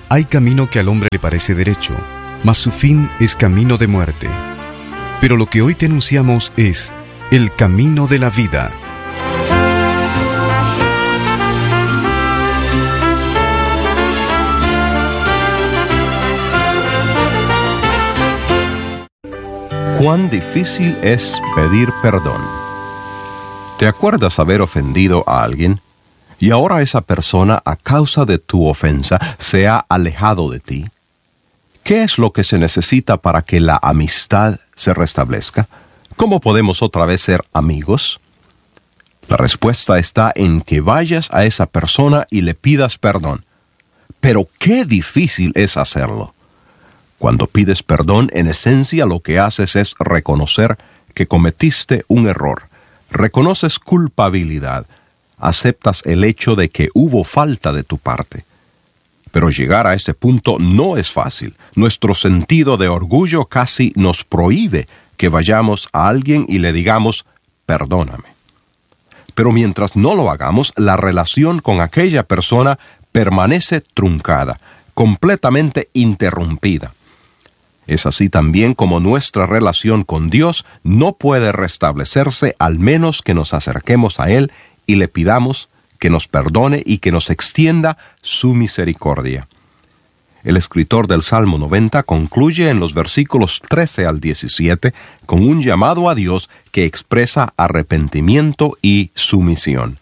Hay camino que al hombre le parece derecho, mas su fin es camino de muerte. Pero lo que hoy te anunciamos es el camino de la vida. ¿Cuán difícil es pedir perdón? ¿Te acuerdas haber ofendido a alguien? Y ahora esa persona, a causa de tu ofensa, se ha alejado de ti. ¿Qué es lo que se necesita para que la amistad se restablezca? ¿Cómo podemos otra vez ser amigos? La respuesta está en que vayas a esa persona y le pidas perdón. Pero qué difícil es hacerlo. Cuando pides perdón, en esencia lo que haces es reconocer que cometiste un error. Reconoces culpabilidad. Aceptas el hecho de que hubo falta de tu parte. Pero llegar a ese punto no es fácil. Nuestro sentido de orgullo casi nos prohíbe que vayamos a alguien y le digamos, perdóname. Pero mientras no lo hagamos, la relación con aquella persona permanece truncada, completamente interrumpida. Es así también como nuestra relación con Dios no puede restablecerse al menos que nos acerquemos a Él y le pidamos que nos perdone y que nos extienda su misericordia. El escritor del Salmo 90 concluye en los versículos 13 al 17 con un llamado a Dios que expresa arrepentimiento y sumisión.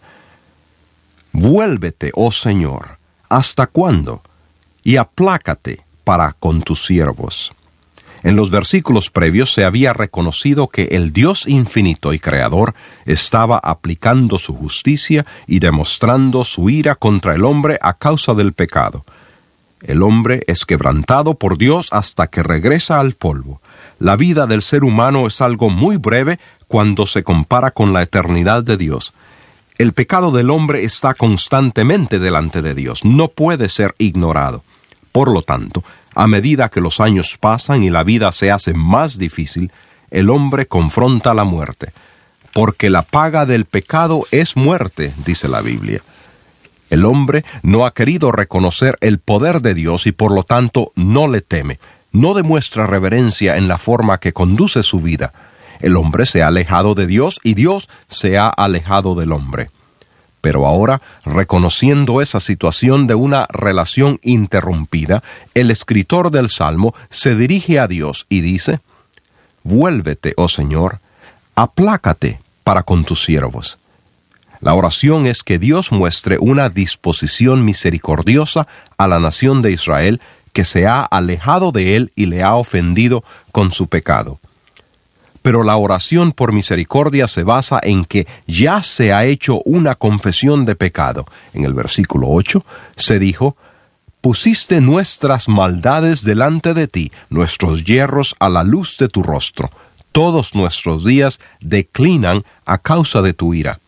Vuélvete, oh Señor, ¿hasta cuándo? Y aplácate para con tus siervos. En los versículos previos se había reconocido que el Dios infinito y creador estaba aplicando su justicia y demostrando su ira contra el hombre a causa del pecado. El hombre es quebrantado por Dios hasta que regresa al polvo. La vida del ser humano es algo muy breve cuando se compara con la eternidad de Dios. El pecado del hombre está constantemente delante de Dios, no puede ser ignorado. Por lo tanto, a medida que los años pasan y la vida se hace más difícil, el hombre confronta la muerte. Porque la paga del pecado es muerte, dice la Biblia. El hombre no ha querido reconocer el poder de Dios y por lo tanto no le teme. No demuestra reverencia en la forma que conduce su vida. El hombre se ha alejado de Dios y Dios se ha alejado del hombre. Pero ahora, reconociendo esa situación de una relación interrumpida, el escritor del Salmo se dirige a Dios y dice, vuélvete, oh Señor, aplácate para con tus siervos. La oración es que Dios muestre una disposición misericordiosa a la nación de Israel que se ha alejado de él y le ha ofendido con su pecado. Pero la oración por misericordia se basa en que ya se ha hecho una confesión de pecado. En el versículo 8 se dijo, pusiste nuestras maldades delante de ti, nuestros yerros a la luz de tu rostro. Todos nuestros días declinan a causa de tu ira.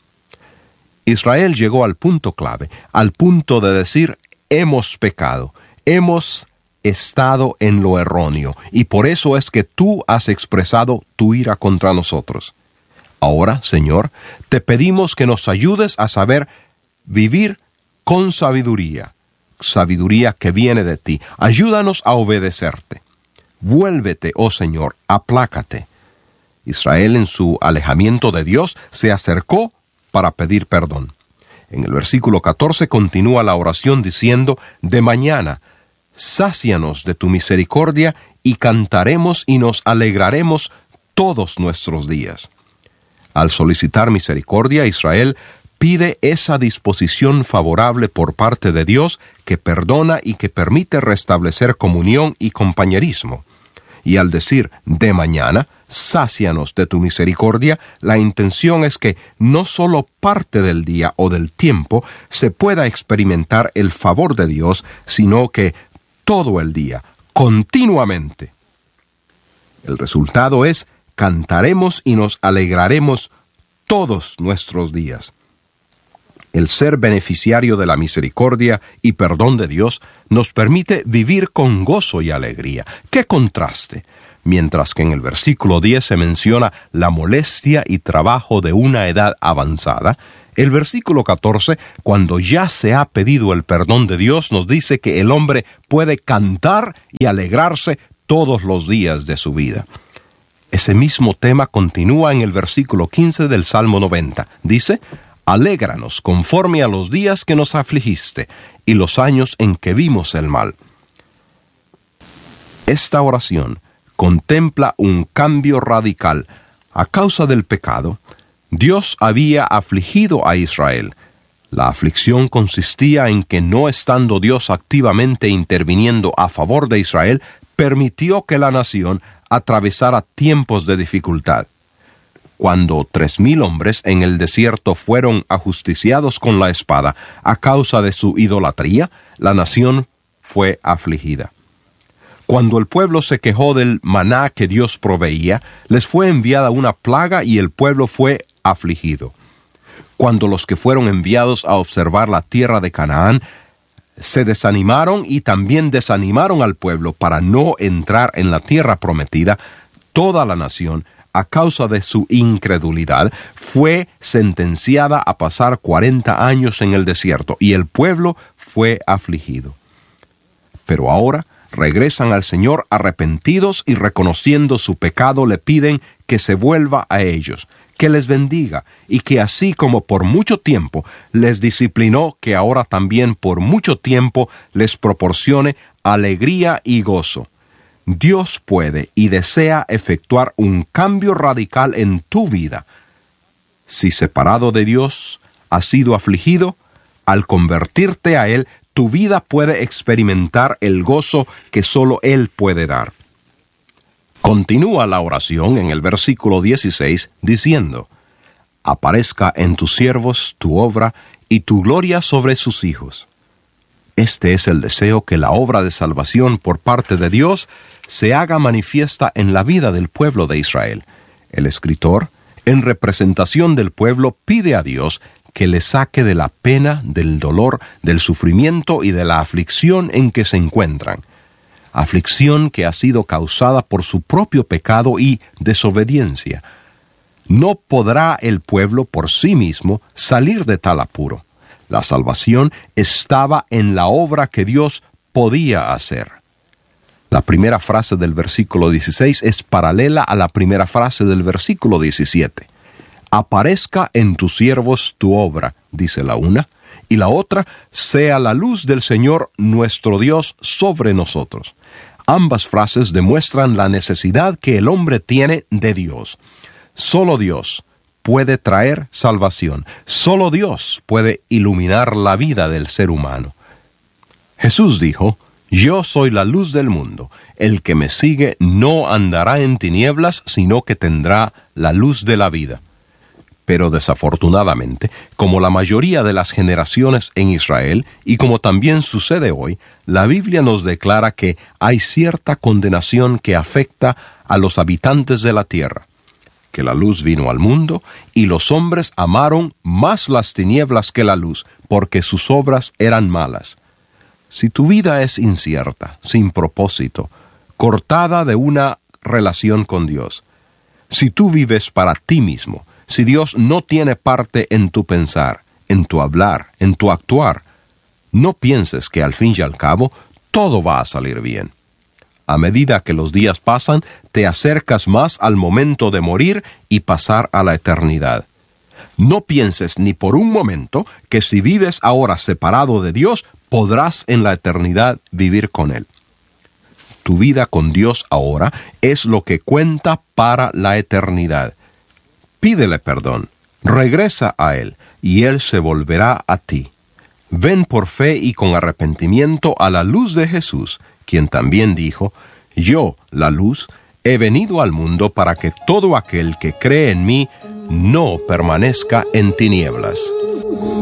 Israel llegó al punto clave, al punto de decir, hemos pecado, hemos estado en lo erróneo, y por eso es que tú has expresado tu ira contra nosotros. Ahora, Señor, te pedimos que nos ayudes a saber vivir con sabiduría, sabiduría que viene de ti. Ayúdanos a obedecerte. Vuélvete, oh Señor, aplácate. Israel, en su alejamiento de Dios, se acercó para pedir perdón. En el versículo 14 continúa la oración diciendo, de mañana, sácianos de tu misericordia y cantaremos y nos alegraremos todos nuestros días. Al solicitar misericordia, Israel pide esa disposición favorable por parte de Dios que perdona y que permite restablecer comunión y compañerismo. Y al decir de mañana, sácianos de tu misericordia, la intención es que no solo parte del día o del tiempo se pueda experimentar el favor de Dios, sino que todo el día, continuamente. El resultado es, cantaremos y nos alegraremos todos nuestros días. El ser beneficiario de la misericordia y perdón de Dios nos permite vivir con gozo y alegría. ¡Qué contraste! Mientras que en el versículo 10 se menciona la molestia y trabajo de una edad avanzada, El versículo 14, cuando ya se ha pedido el perdón de Dios, nos dice que el hombre puede cantar y alegrarse todos los días de su vida. Ese mismo tema continúa en el versículo 15 del Salmo 90. Dice: alégranos conforme a los días que nos afligiste y los años en que vimos el mal. Esta oración contempla un cambio radical. A causa del pecado, Dios había afligido a Israel. La aflicción consistía en que, no estando Dios activamente interviniendo a favor de Israel, permitió que la nación atravesara tiempos de dificultad. Cuando 3,000 hombres en el desierto fueron ajusticiados con la espada a causa de su idolatría, la nación fue afligida. Cuando el pueblo se quejó del maná que Dios proveía, les fue enviada una plaga y el pueblo fue afligido. Cuando los que fueron enviados a observar la tierra de Canaán se desanimaron y también desanimaron al pueblo para no entrar en la tierra prometida, toda la nación, a causa de su incredulidad, fue sentenciada a pasar 40 años en el desierto, y el pueblo fue afligido. Pero ahora regresan al Señor arrepentidos y, reconociendo su pecado, le piden que se vuelva a ellos, que les bendiga, y que así como por mucho tiempo les disciplinó, que ahora también por mucho tiempo les proporcione alegría y gozo. Dios puede y desea efectuar un cambio radical en tu vida. Si separado de Dios has sido afligido, al convertirte a Él, tu vida puede experimentar el gozo que solo Él puede dar. Continúa la oración en el versículo 16 diciendo: aparezca en tus siervos tu obra y tu gloria sobre sus hijos. Este es el deseo, que la obra de salvación por parte de Dios se haga manifiesta en la vida del pueblo de Israel. El escritor, en representación del pueblo, pide a Dios que le saque de la pena, del dolor, del sufrimiento y de la aflicción en que se encuentran. Aflicción que ha sido causada por su propio pecado y desobediencia. No podrá el pueblo por sí mismo salir de tal apuro. La salvación estaba en la obra que Dios podía hacer. La primera frase del versículo 16 es paralela a la primera frase del versículo 17. Aparezca en tus siervos tu obra, dice la una, y la otra, sea la luz del Señor nuestro Dios sobre nosotros. Ambas frases demuestran la necesidad que el hombre tiene de Dios. Solo Dios puede traer salvación. Solo Dios puede iluminar la vida del ser humano. Jesús dijo: yo soy la luz del mundo. El que me sigue no andará en tinieblas, sino que tendrá la luz de la vida. Pero desafortunadamente, como la mayoría de las generaciones en Israel, y como también sucede hoy, la Biblia nos declara que hay cierta condenación que afecta a los habitantes de la tierra. Que la luz vino al mundo, y los hombres amaron más las tinieblas que la luz, porque sus obras eran malas. Si tu vida es incierta, sin propósito, cortada de una relación con Dios, si tú vives para ti mismo, si Dios no tiene parte en tu pensar, en tu hablar, en tu actuar, no pienses que al fin y al cabo todo va a salir bien. A medida que los días pasan, te acercas más al momento de morir y pasar a la eternidad. No pienses ni por un momento que si vives ahora separado de Dios, podrás en la eternidad vivir con Él. Tu vida con Dios ahora es lo que cuenta para la eternidad. Pídele perdón, regresa a Él, y Él se volverá a ti. Ven por fe y con arrepentimiento a la luz de Jesús, quien también dijo: yo, la luz, he venido al mundo para que todo aquel que cree en mí no permanezca en tinieblas.